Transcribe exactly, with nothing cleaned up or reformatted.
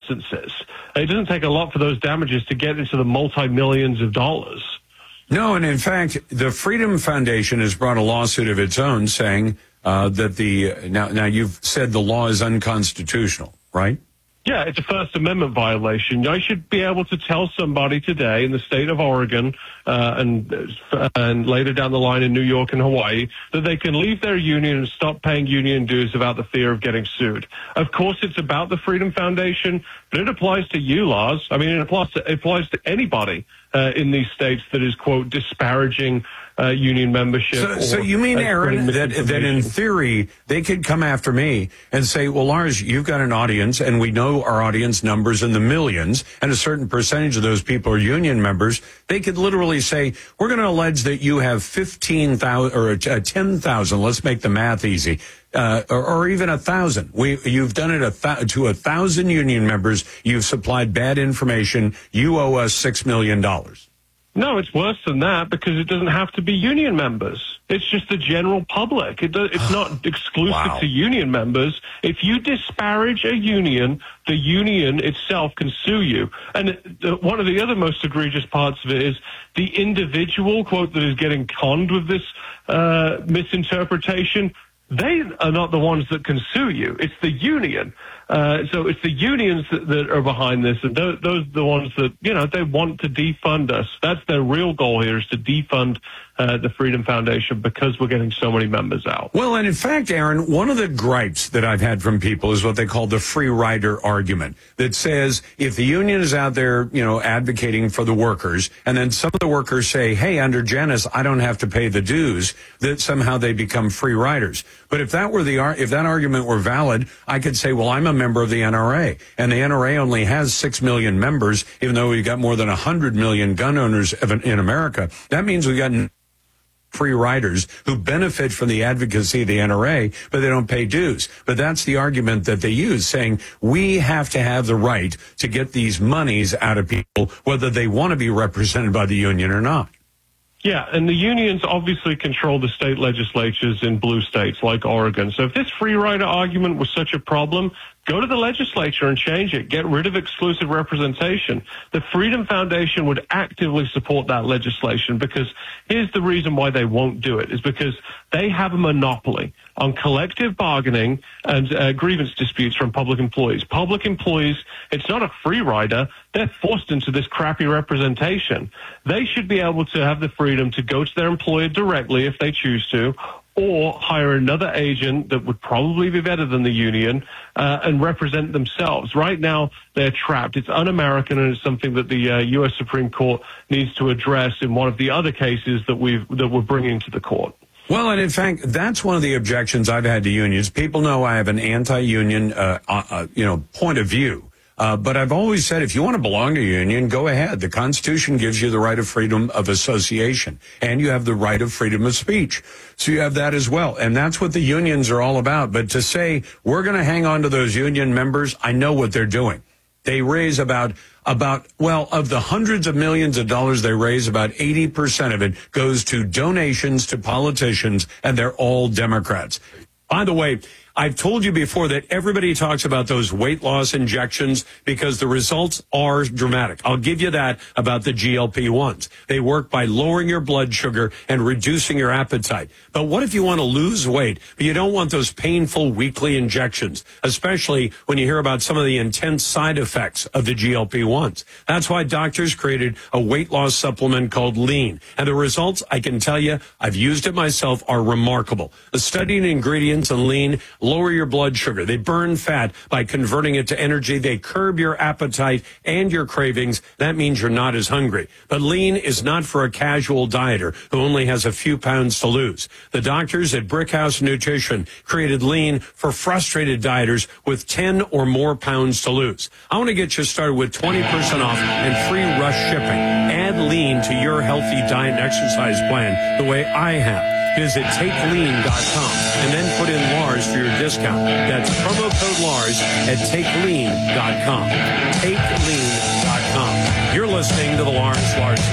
instances. It doesn't take a lot for those damages to get into the multi-millions of dollars. No, and in fact, the Freedom Foundation has brought a lawsuit of its own saying uh, that the, now, now you've said the law is unconstitutional, right? Yeah, it's a First Amendment violation. I should be able to tell somebody today in the state of Oregon uh, and uh, and later down the line in New York and Hawaii that they can leave their union and stop paying union dues without the fear of getting sued. Of course, it's about the Freedom Foundation, but it applies to you, Lars. I mean, it applies to, it applies to anybody uh, in these states that is, quote, disparaging Uh, union membership. So, so you mean, Aaron, that, that in theory, they could come after me and say, well, Lars, you've got an audience, and we know our audience numbers in the millions, and a certain percentage of those people are union members. They could literally say, we're going to allege that you have fifteen thousand or uh, ten thousand, let's make the math easy, uh, or, or even a thousand. We, you've done it a th- to a thousand union members. You've supplied bad information. You owe us six million dollars. No, it's worse than that because it doesn't have to be union members. It's just the general public. It does, it's not exclusive Wow. to union members. If you disparage a union, the union itself can sue you. And the, one of the other most egregious parts of it is the individual, quote, that is getting conned with this uh, misinterpretation. They are not the ones that can sue you. It's the union. Uh, so it's the unions that, that are behind this, and those, those are the ones that, you know, they want to defund us. That's their real goal here, is to defund uh, the Freedom Foundation because we're getting so many members out. Well, and in fact, Aaron, one of the gripes that I've had from people is what they call the free rider argument, that says if the union is out there, you know, advocating for the workers, and then some of the workers say, hey, under Janus, I don't have to pay the dues, that somehow they become free riders. But if that were the if that argument were valid, I could say, well, I'm a member of the N R A, and the N R A only has six million members, even though we've got more than one hundred million gun owners in America. That means we've got free riders who benefit from the advocacy of the N R A, but they don't pay dues. But that's the argument that they use, saying we have to have the right to get these monies out of people, whether they want to be represented by the union or not. Yeah, and the unions obviously control the state legislatures in blue states like Oregon. So if this free rider argument was such a problem, go to the legislature and change it. Get rid of exclusive representation. The Freedom Foundation would actively support that legislation because here's the reason why they won't do it, is because they have a monopoly on collective bargaining and uh, grievance disputes from public employees. Public employees, it's not a free rider. They're forced into this crappy representation. They should be able to have the freedom to go to their employer directly if they choose to, or hire another agent that would probably be better than the union uh, and represent themselves. Right now, they're trapped. It's un-American, and it's something that the uh, U S Supreme Court needs to address in one of the other cases that we've that we're bringing to the court. Well, and in fact, that's one of the objections I've had to unions. People know I have an anti-union, uh, uh, you know, point of view. Uh, but I've always said, if you want to belong to a union, go ahead. The Constitution gives you the right of freedom of association, and you have the right of freedom of speech. So you have that as well. And that's what the unions are all about. But to say we're going to hang on to those union members, I know what they're doing. They raise about, about, well, of the hundreds of millions of dollars they raise, about eighty percent of it goes to donations to politicians, and they're all Democrats. By the way, I've told you before that everybody talks about those weight loss injections because the results are dramatic. I'll give you that about the G L P ones. They work by lowering your blood sugar and reducing your appetite. But what if you want to lose weight, but you don't want those painful weekly injections, especially when you hear about some of the intense side effects of the G L P ones? That's why doctors created a weight loss supplement called Lean. And the results, I can tell you, I've used it myself, are remarkable. The studying ingredients in Lean lower your blood sugar. They burn fat by converting it to energy. They curb your appetite and your cravings. That means you're not as hungry. But Lean is not for a casual dieter who only has a few pounds to lose. The doctors at Brickhouse Nutrition created Lean for frustrated dieters with ten or more pounds to lose. I want to get you started with twenty percent off and free rush shipping. Add Lean to your healthy diet and exercise plan the way I have. Visit take lean dot com and then put in Lars for your discount. That's promo code Lars at take lean dot com. take lean dot com. You're listening to the Lars Larson